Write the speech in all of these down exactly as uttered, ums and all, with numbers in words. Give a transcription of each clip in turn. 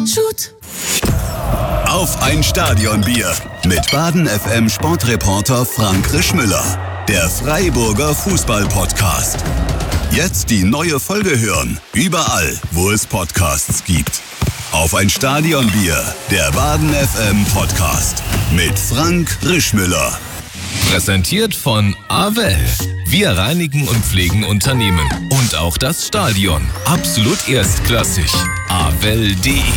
Shoot. Auf ein Stadionbier mit Baden F M Sportreporter Frank Rischmüller. Der Freiburger Fußball-Podcast. Jetzt die neue Folge hören. Überall, wo es Podcasts gibt. Auf ein Stadionbier. Der Baden F M Podcast. Mit Frank Rischmüller. Präsentiert von Avel. Wir reinigen und pflegen Unternehmen. Und auch das Stadion. Absolut erstklassig. avel punkt de.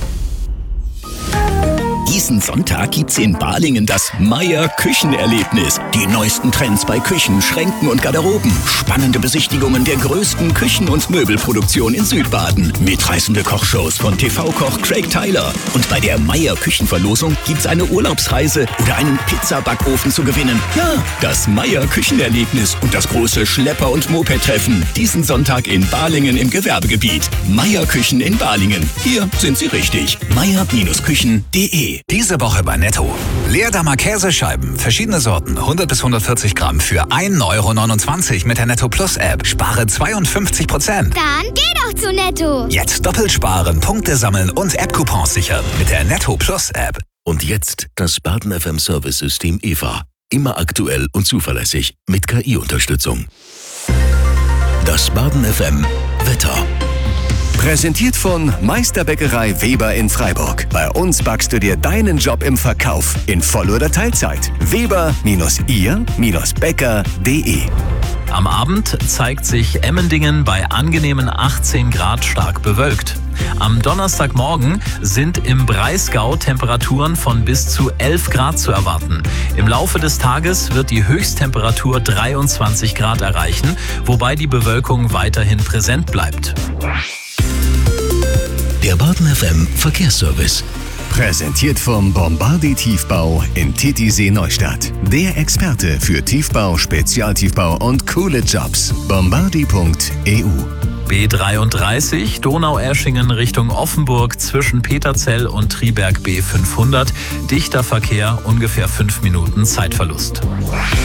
Diesen Sonntag gibt's in Balingen das Meier Küchenerlebnis. Die neuesten Trends bei Küchen, Schränken und Garderoben. Spannende Besichtigungen der größten Küchen- und Möbelproduktion in Südbaden. Mitreißende Kochshows von T V-Koch Craig Tyler. Und bei der Meier Küchenverlosung gibt's eine Urlaubsreise oder einen Pizzabackofen zu gewinnen. Ja, das Meier Küchenerlebnis und das große Schlepper- und Moped-Treffen. Diesen Sonntag in Balingen im Gewerbegebiet. Meier Küchen in Balingen. Hier sind Sie richtig. meier Küchen punkt de. Diese Woche bei Netto. Leerdammer Käsescheiben, verschiedene Sorten, hundert bis hundertvierzig Gramm für ein Euro neunundzwanzig mit der Netto Plus App. Spare zweiundfünfzig Prozent. Dann geh doch zu Netto. Jetzt doppelt sparen, Punkte sammeln und App-Coupons sichern mit der Netto Plus App. Und jetzt das Baden F M Service-System E V A. Immer aktuell und zuverlässig mit K I-Unterstützung. Das Baden F M Wetter. Präsentiert von Meisterbäckerei Weber in Freiburg. Bei uns backst du dir deinen Job im Verkauf in Voll- oder Teilzeit. Weber ihr Bäcker punkt de. Am Abend zeigt sich Emmendingen bei angenehmen achtzehn Grad stark bewölkt. Am Donnerstagmorgen sind im Breisgau Temperaturen von bis zu elf Grad zu erwarten. Im Laufe des Tages wird die Höchsttemperatur dreiundzwanzig Grad erreichen, wobei die Bewölkung weiterhin präsent bleibt. Der Baden F M Verkehrsservice. Präsentiert vom Bombardi Tiefbau in Titisee Neustadt. Der Experte für Tiefbau, Spezialtiefbau und coole Jobs. bombardi punkt e u. B dreiunddreißig, Donaueschingen Richtung Offenburg zwischen Peterzell und Triberg B fünfhundert. Dichter Verkehr, ungefähr fünf Minuten Zeitverlust.